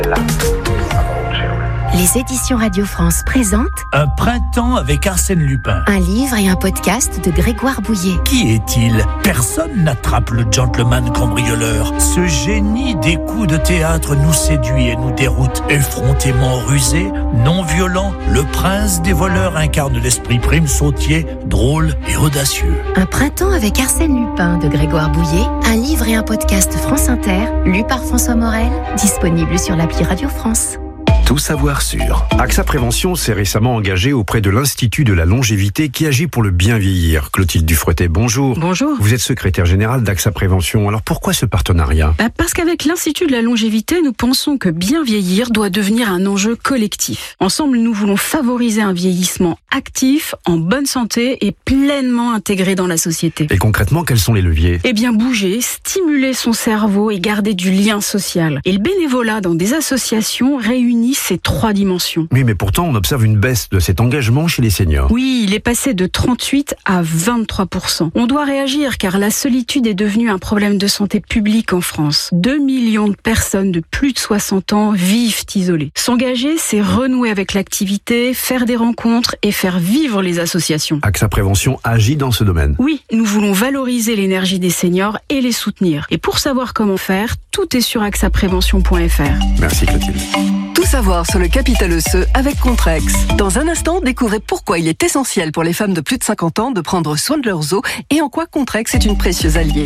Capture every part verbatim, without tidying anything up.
Les éditions Radio France présentent Un printemps avec Arsène Lupin. un livre et un podcast de Grégoire Bouillet. Qui est-il ? Personne n'attrape le gentleman cambrioleur. Ce génie des coups de théâtre nous séduit et nous déroute. Effrontément rusé, non violent, le prince des voleurs incarne l'esprit prime sautier, drôle et audacieux. Un printemps avec Arsène Lupin de Grégoire Bouillet, un livre et un podcast France Inter, lu par François Morel, disponible sur l'appli Radio France. Tout savoir sur. AXA Prévention s'est récemment engagé auprès de l'Institut de la longévité qui agit pour le bien vieillir. Clotilde Dufretet, bonjour. Bonjour. Vous êtes secrétaire générale d'AXA Prévention. Alors pourquoi ce partenariat ? Bah Parce qu'avec l'Institut de la longévité, nous pensons que bien vieillir doit devenir un enjeu collectif. Ensemble, nous voulons favoriser un vieillissement actif, en bonne santé et pleinement intégré dans la société. Et concrètement, quels sont les leviers ? Eh bien, bouger, stimuler son cerveau et garder du lien social. Et le bénévolat dans des associations réunit ces trois dimensions. Oui, mais pourtant, on observe une baisse de cet engagement chez les seniors. Oui, il est passé de trente-huit à vingt-trois pour cent. On doit réagir car la solitude est devenue un problème de santé publique en France. deux millions de personnes de plus de soixante ans vivent isolées. S'engager, c'est renouer avec l'activité, faire des rencontres et faire vivre les associations. AXA Prévention agit dans ce domaine. Oui, nous voulons valoriser l'énergie des seniors et les soutenir. Et pour savoir comment faire, tout est sur axa prévention point f r. Merci Clotilde. Tout savoir sur le capital osseux avec Contrex. Dans un instant, découvrez pourquoi il est essentiel pour les femmes de plus de cinquante ans de prendre soin de leurs os et en quoi Contrex est une précieuse alliée.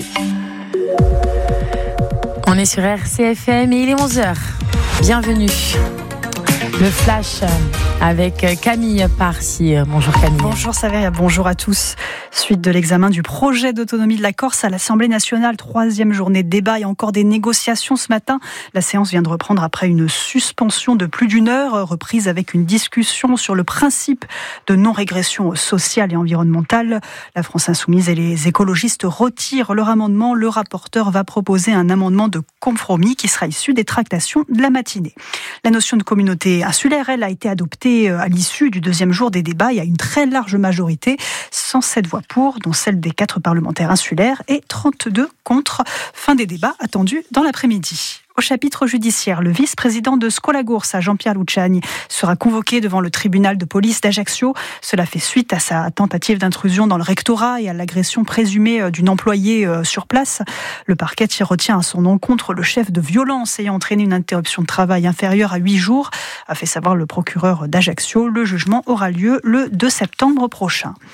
On est sur R C F M et il est onze heures. Bienvenue. Le Flash avec Camille Parcy. Bonjour Camille. Bonjour Saveria, bonjour à tous. Suite de l'examen du projet d'autonomie de la Corse à l'Assemblée nationale, troisième journée de débat et encore des négociations ce matin. La séance vient de reprendre après une suspension de plus d'une heure, reprise avec une discussion sur le principe de non-régression sociale et environnementale. La France Insoumise et les écologistes retirent leur amendement. Le rapporteur va proposer un amendement de compromis qui sera issu des tractations de la matinée. La notion de communauté insulaire, elle, a été adoptée à l'issue du deuxième jour des débats. Il y a une très large majorité, cent sept voix pour, dont celle des quatre parlementaires insulaires, et trente-deux contre. Fin des débats attendus dans l'après-midi. Au chapitre judiciaire, le vice-président de Scolagours, Jean-Pierre Luciani, sera convoqué devant le tribunal de police d'Ajaccio. Cela fait suite à sa tentative d'intrusion dans le rectorat et à l'agression présumée d'une employée sur place. Le parquet y retient à son encontre le chef de violence ayant entraîné une interruption de travail inférieure à huit jours, a fait savoir le procureur d'Ajaccio. Le jugement aura lieu le deux septembre prochain.